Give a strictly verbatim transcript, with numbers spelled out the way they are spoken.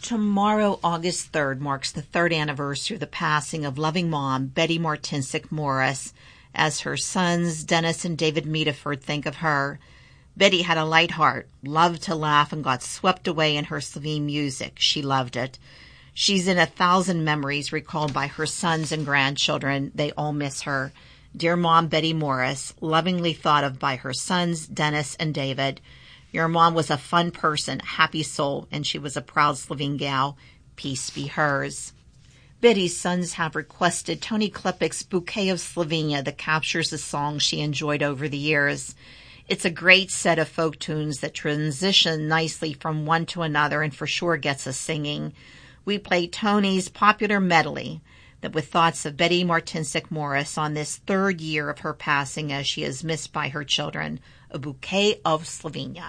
Tomorrow, August third, marks the third anniversary of the passing of loving mom, Betty Martinsek Morris. As her sons, Dennis and David Mediford, think of her, Betty had a light heart, loved to laugh, and got swept away in her Slovene music. She loved it. She's in a thousand memories recalled by her sons and grandchildren. They all miss her. Dear Mom Betty Morris, lovingly thought of by her sons, Dennis and David. Your mom was a fun person, a happy soul, and she was a proud Slovene gal. Peace be hers. Betty's sons have requested Tony Klepek's Bouquet of Slovenia that captures the songs she enjoyed over the years. It's a great set of folk tunes that transition nicely from one to another and for sure gets us singing. We play Tony's popular medley that with thoughts of Betty Martinsek Morris on this third year of her passing as she is missed by her children, a Bouquet of Slovenia.